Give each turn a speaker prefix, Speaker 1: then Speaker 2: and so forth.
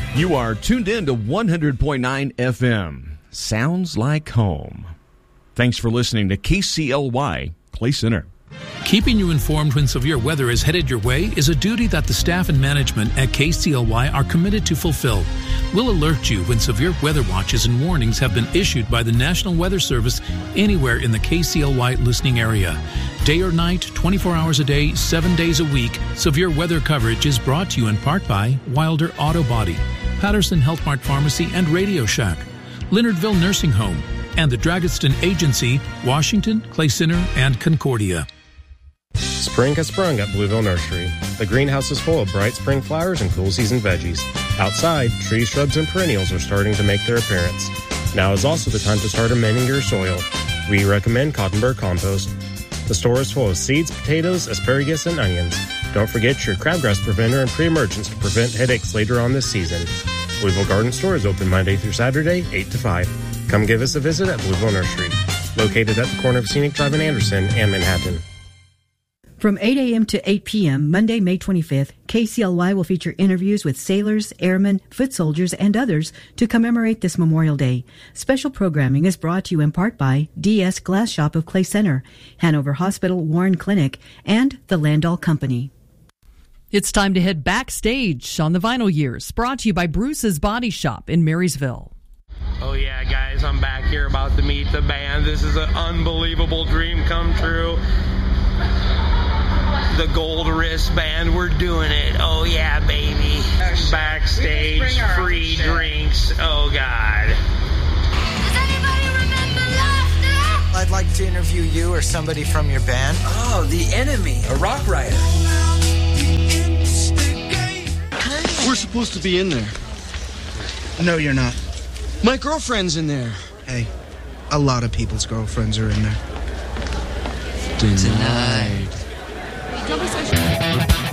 Speaker 1: You are tuned in to 100.9 FM. Sounds like home. Thanks for listening to KCLY Clay Center.
Speaker 2: Keeping you informed when severe weather is headed your way is a duty that the staff and management at KCLY are committed to fulfill. We'll alert you when severe weather watches and warnings have been issued by the National Weather Service anywhere in the KCLY listening area. Day or night, 24 hours a day, 7 days a week, severe weather coverage is brought to you in part by Wilder Auto Body, Patterson Health Mart Pharmacy and Radio Shack, Leonardville Nursing Home, and the Dragaston Agency, Washington, Clay Center, and Concordia.
Speaker 3: Spring has sprung at Blueville Nursery. The greenhouse is full of bright spring flowers and cool season veggies. Outside, trees, shrubs, and perennials are starting to make their appearance. Now is also the time to start amending your soil. We recommend Cottonburg Compost. The store is full of seeds, potatoes, asparagus, and onions. Don't forget your crabgrass preventer and pre-emergence to prevent headaches later on this season. Blueville Garden Store is open Monday through Saturday, 8 to 5. Come give us a visit at Blueville Nursery, located at the corner of Scenic Drive in Anderson and Manhattan.
Speaker 4: From 8 a.m. to 8 p.m., Monday, May 25th, KCLY will feature interviews with sailors, airmen, foot soldiers, and others to commemorate this Memorial Day. Special programming is brought to you in part by DS Glass Shop of Clay Center, Hanover Hospital Warren Clinic, and the Landau Company.
Speaker 5: It's time to head backstage on the Vinyl Years, brought to you by Bruce's Body Shop in Marysville.
Speaker 6: Oh yeah, guys, I'm back here about to meet the band. This is an unbelievable dream come true. The Gold Wrist Band, we're doing it. Oh yeah, baby. Backstage, free drinks. Oh God.
Speaker 7: Does anybody remember last night?
Speaker 8: I'd like to interview you or somebody from your band.
Speaker 9: Oh, The Enemy, a rock writer.
Speaker 10: We're supposed to be in there.
Speaker 8: No, you're not.
Speaker 10: My girlfriend's in there.
Speaker 8: Hey, a lot of people's girlfriends are in there.
Speaker 10: Tonight.
Speaker 7: Don't be so sure.